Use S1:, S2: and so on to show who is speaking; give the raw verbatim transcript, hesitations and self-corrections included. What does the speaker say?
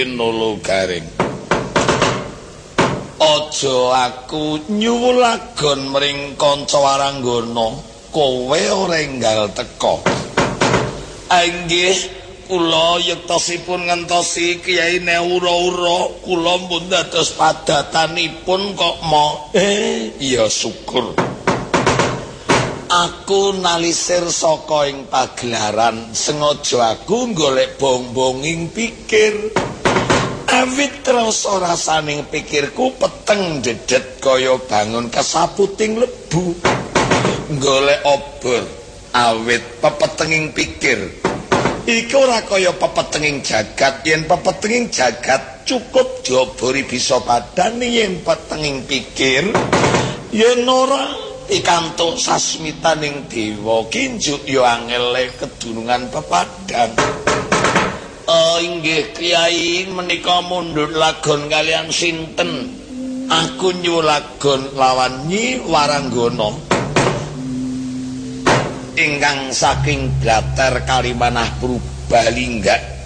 S1: nolo garing. Aja aku nyuwulagon mring kanca waranggana, kowe ora enggal teka. Inggih, kula yektosipun ngentosi Kyai Neura-ura, kula pun dados padatanipun kok mo. Eh, ya syukur. Aku nalisir saka ing pagelaran, sengaja aku golek bong-bonging pikir. Awit terus rasaning pikirku peteng dedet kaya bangun kesaputing lebu. Golek obor, awit pepetenging pikir. Iki ora kaya pepetenging jagat, yen pepetenging jagat cukup diobori bisa padani, yen petenging pikir yen ora pikantuk sasmitaning dewa kinjuk ya angel kedunungan pepadang. Oh inggih Kyai, menika mundhut lagon kalian sinten? Aku nyuwun lagon lawan Nyi Waranggana ingkang saking Blater Kalimanah Purbalingga.